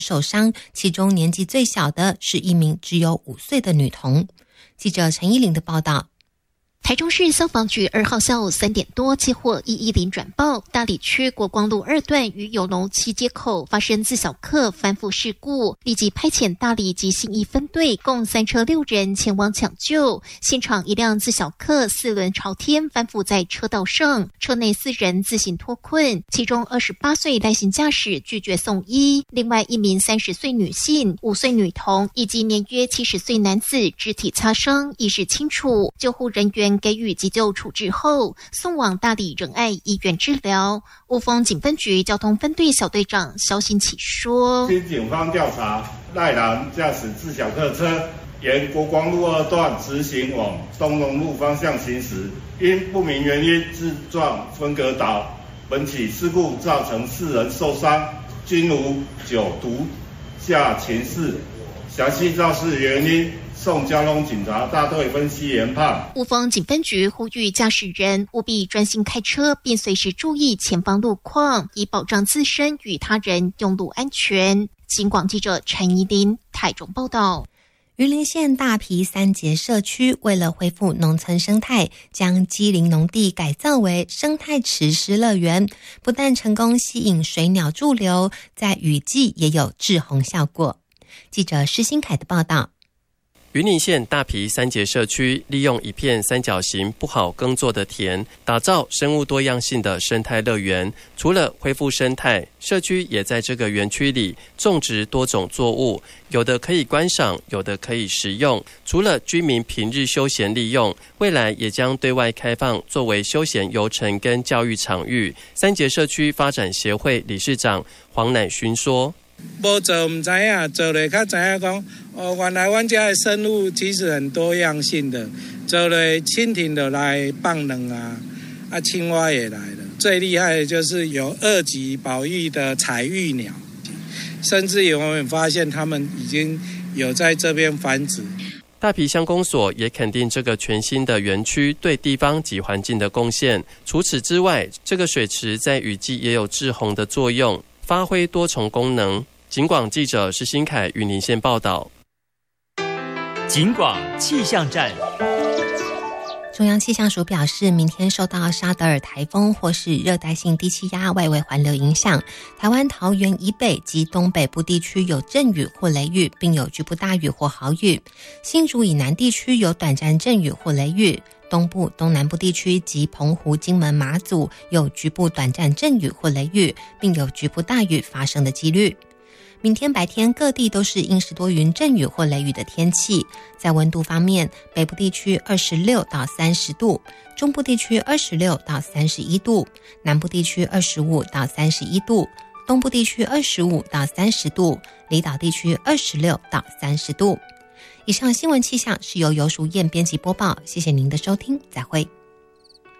受伤，其中年纪最小的是一名只有5岁的女童。记者陈依玲的报道。 台中市消防局2号下午3点多接获110转报，大里区国光路2段与永隆7街口发生自小客翻覆事故，立即派遣大里及信义分队共3车6人前往抢救。现场一辆自小客4轮朝天翻覆在车道上，车内4人自行脱困，其中28岁赖姓驾驶拒绝送医，另外一名30岁女性、5岁女童以及年约70岁男子肢体擦伤，意识清楚，救护人员给予急救处置后，送往大里仁爱医院治疗。雾峰警分局交通分队小队长肖新启说： 经警方调查，赖男驾驶自小客车沿国光路2段直行往东荣路方向行驶，因不明原因自撞分隔岛。本起事故造成4人受伤，均无酒毒下情事，详细肇事原因送交通警察大队分析研判。 雾峰警分局呼吁驾驶人务必专心开车，并随时注意前方路况，以保障自身与他人用路安全。警广记者陈怡琳台中报道。 云林县大埤3节社区为了恢复农村生态，将基林农地改造为生态池湿乐园，不但成功吸引水鸟驻留，在雨季也有滞洪效果。记者施新凯的报道。 云林县大埤3节社区利用一片三角形不好耕作的田，打造生物多样性的生态乐园。除了恢复生态，社区也在这个园区里种植多种作物，有的可以观赏，有的可以食用。除了居民平日休闲利用，未来也将对外开放，作为休闲游程跟教育场域。3节社区发展协会理事长黄乃勋说： 无做唔知影，做了较知影讲，原来阮家的生物其实很多样性的。做了蜻蜓的来放卵啊，青蛙也来了。最厉害的就是有2级保育的彩玉鸟，甚至有我们发现他们已经有在这边繁殖。 大埤乡公所也肯定这个全新的园区对地方及环境的贡献。除此之外，这个水池在雨季也有滞洪的作用，发挥多重功能。警广记者施新凯云林县报道。 警广气象站。 中央气象署表示，明天受到沙德尔台风或是热带性低气压外围环流影响，台湾桃园以北及东北部地区有阵雨或雷雨，并有局部大雨或豪雨。新竹以南地区有短暂阵雨或雷雨，东部、东南部地区及澎湖、金门、马祖有局部短暂阵雨或雷雨，并有局部大雨发生的几率。明天白天各地都是阴时多云阵雨或雷雨的天气。在温度方面，北部地区26到30度，中部地区26到31度，南部地区25到31度，东部地区25到30度，离岛地区26到30度。以上新闻气象是由游淑燕编辑播报，谢谢您的收听，再会。